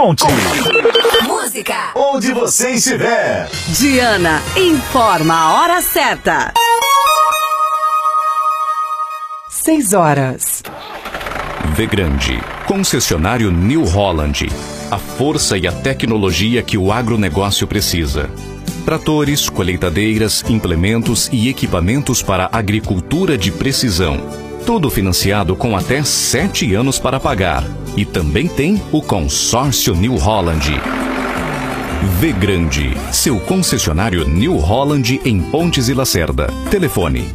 Conte. Música. Onde você estiver. Diana informa a hora certa. 6 horas. Vegrande, concessionário New Holland. A força e a tecnologia que o agronegócio precisa. Tratores, colheitadeiras, implementos e equipamentos para agricultura de precisão. Tudo financiado com até 7 anos para pagar. E também tem o consórcio New Holland. Vegrande, seu concessionário New Holland em Pontes e Lacerda. Telefone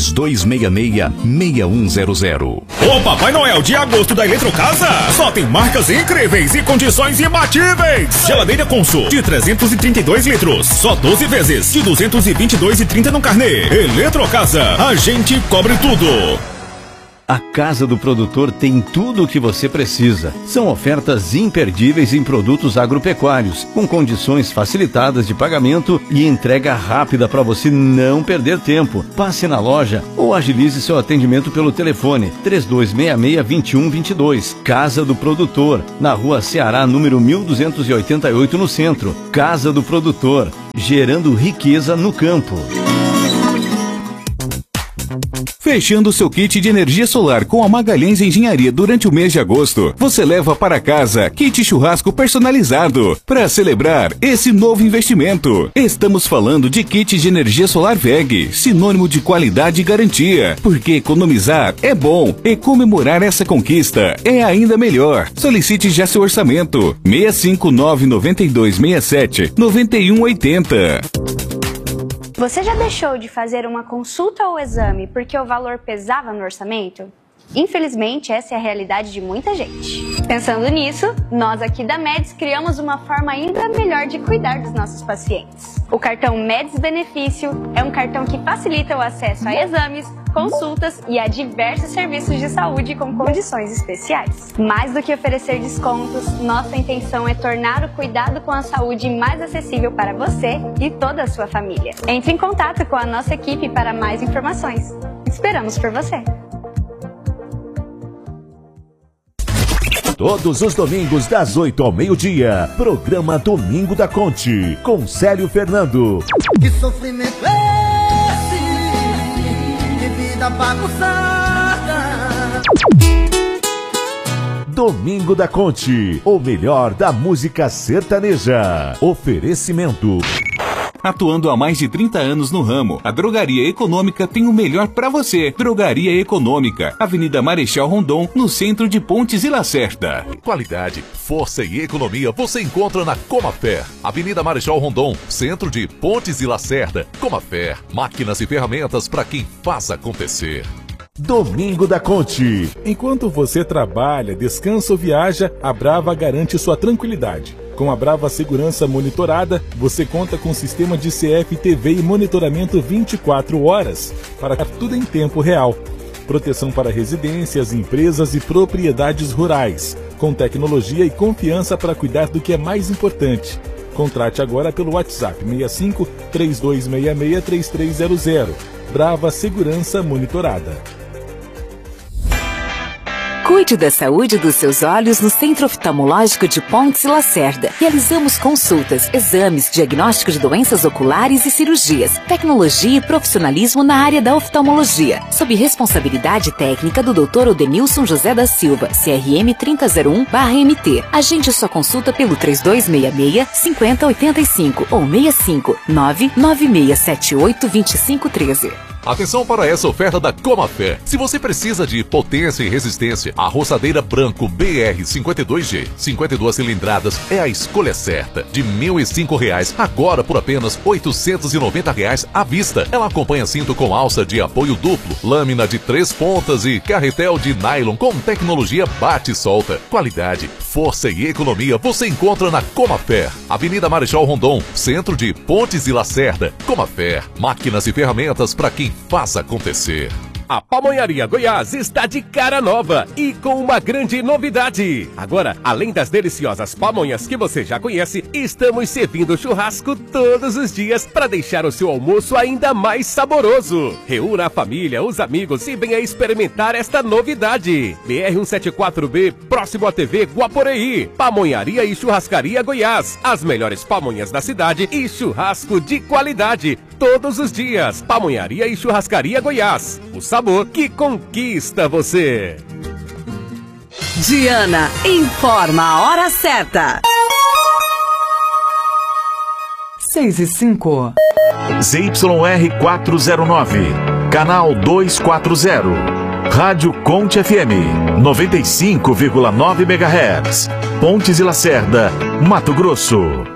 3266-6100. O Papai Noel de agosto da Eletrocasa só tem marcas incríveis e condições imbatíveis. Geladeira Consul de 332 litros, só 12 vezes de 222,30 no carnê. Eletrocasa, a gente cobre tudo. A Casa do Produtor tem tudo o que você precisa. São ofertas imperdíveis em produtos agropecuários, com condições facilitadas de pagamento e entrega rápida para você não perder tempo. Passe na loja ou agilize seu atendimento pelo telefone 3266-2122. Casa do Produtor, na Rua Ceará, número 1288, no centro. Casa do Produtor, gerando riqueza no campo. Fechando seu kit de energia solar com a Magalhães Engenharia durante o mês de agosto, você leva para casa kit churrasco personalizado para celebrar esse novo investimento. Estamos falando de kit de energia solar VEG, sinônimo de qualidade e garantia, porque economizar é bom e comemorar essa conquista é ainda melhor. Solicite já seu orçamento 659-9267-9180. Você já deixou de fazer uma consulta ou exame porque o valor pesava no orçamento? Infelizmente, essa é a realidade de muita gente. Pensando nisso, nós aqui da Meds criamos uma forma ainda melhor de cuidar dos nossos pacientes. O cartão Meds Benefício é um cartão que facilita o acesso a exames, consultas e a diversos serviços de saúde com condições especiais. Mais do que oferecer descontos, nossa intenção é tornar o cuidado com a saúde mais acessível para você e toda a sua família. Entre em contato com a nossa equipe para mais informações. Esperamos por você! Todos os domingos, das 8 ao meio-dia, programa Domingo da Conte, com Célio Fernando. Que sofrimento é esse? Que vida bagunçada. Domingo da Conte, o melhor da música sertaneja. Oferecimento. Atuando há mais de 30 anos no ramo, a Drogaria Econômica tem o melhor para você. Drogaria Econômica, Avenida Marechal Rondon, no centro de Pontes e Lacerda. Qualidade, força e economia você encontra na Comafer, Avenida Marechal Rondon, centro de Pontes e Lacerda. Comafer, máquinas e ferramentas para quem faz acontecer. Domingo da Conte. Enquanto você trabalha, descansa ou viaja, a Brava garante sua tranquilidade. Com a Brava Segurança Monitorada, você conta com sistema de CFTV e monitoramento 24 horas, para tudo em tempo real. Proteção para residências, empresas e propriedades rurais, com tecnologia e confiança para cuidar do que é mais importante. Contrate agora pelo WhatsApp 65 3266 3300. Brava Segurança Monitorada. Cuide da saúde dos seus olhos no Centro Oftalmológico de Pontes e Lacerda. Realizamos consultas, exames, diagnóstico de doenças oculares e cirurgias, tecnologia e profissionalismo na área da oftalmologia, sob responsabilidade técnica do Dr. Odenilson José da Silva, CRM 3001/MT. Agende sua consulta pelo 3266-5085 ou 65 99678 2513. Atenção para essa oferta da Comafer. Se você precisa de potência e resistência, a roçadeira branco BR-52G, 52 cilindradas, é a escolha certa. De R$ 1.005, agora por apenas R$ 890 à vista. Ela acompanha cinto com alça de apoio duplo, lâmina de 3 pontas e carretel de nylon com tecnologia bate e solta. Qualidade, força e economia você encontra na Comafer, Avenida Marechal Rondon, centro de Pontes e Lacerda. Comafer, máquinas e ferramentas para quem faz acontecer. A Pamonharia Goiás está de cara nova e com uma grande novidade. Agora, além das deliciosas pamonhas que você já conhece, estamos servindo churrasco todos os dias para deixar o seu almoço ainda mais saboroso. Reúna a família, os amigos e venha experimentar esta novidade. BR-174B, próximo à TV Guaporei. Pamonharia e Churrascaria Goiás. As melhores pamonhas da cidade e churrasco de qualidade. Todos os dias. Pamonharia e Churrascaria Goiás. O sabor que conquista você. Diana informa a hora certa. 6:05. ZYR 409, canal 240. Rádio Conte FM, 95,9 MHz. Pontes e Lacerda, Mato Grosso.